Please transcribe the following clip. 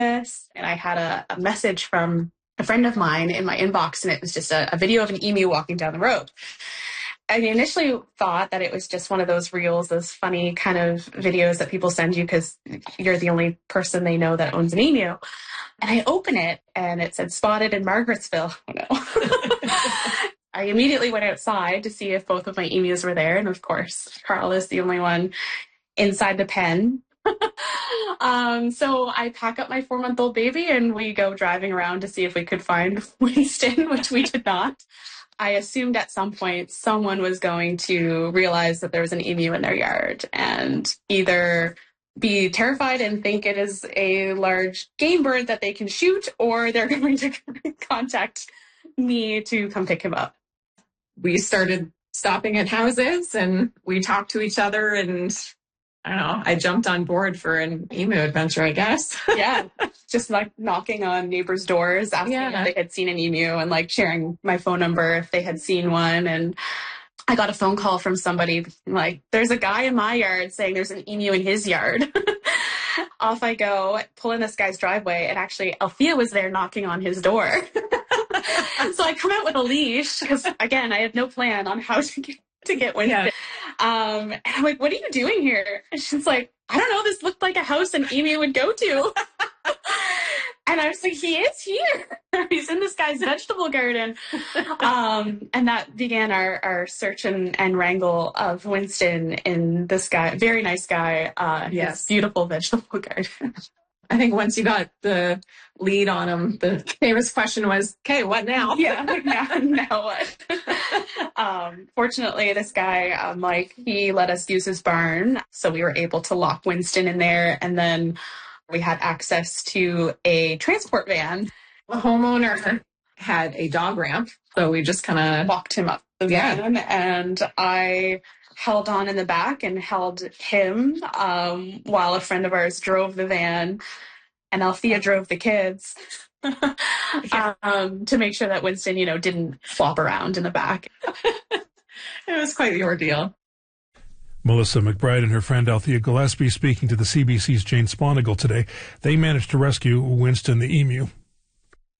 this. And I had a message from a friend of mine in my inbox, and it was just a video of an emu walking down the road. I initially thought that it was just one of those reels, those funny kind of videos that people send you because you're the only person they know that owns an emu. And I open it, and it said spotted in Margarettsville. Oh, no. I immediately went outside to see if both of my emus were there. And of course, Carl is the only one inside the pen. So I pack up my 4-month-old baby and we go driving around to see if we could find Winston, which we did not. I assumed at some point someone was going to realize that there was an emu in their yard and either be terrified and think it is a large game bird that they can shoot, or they're going to contact me to come pick him up. We started stopping at houses and we talked to each other, and I don't know, I jumped on board for an emu adventure, I guess. Yeah, just like knocking on neighbors' doors, asking if they had seen an emu, and like sharing my phone number if they had seen one. And I got a phone call from somebody like, there's a guy in my yard saying there's an emu in his yard. Off I go, pull in this guy's driveway, and actually Althea was there knocking on his door. So I come out with a leash because, again, I had no plan on how to get Winston. Yeah. And I'm like, what are you doing here? And she's like, I don't know, this looked like a house an emu would go to. And I was like, he is here. He's in this guy's vegetable garden. And that began our search and wrangle of Winston in this guy, very nice guy, his beautiful vegetable garden. I think once you got the lead on him, the famous question was, okay, what now? Yeah, now what? Fortunately, this guy, Mike, he let us use his barn. So we were able to lock Winston in there. And then we had access to a transport van. The homeowner had a dog ramp. So we just kind of walked him up the van. And I held on in the back and held him while a friend of ours drove the van, and Althea drove the kids to make sure that Winston, didn't flop around in the back. It was quite the ordeal. Melissa McBride and her friend Althea Gillespie speaking to the CBC's Jane Sponigal today. They managed to rescue Winston the emu.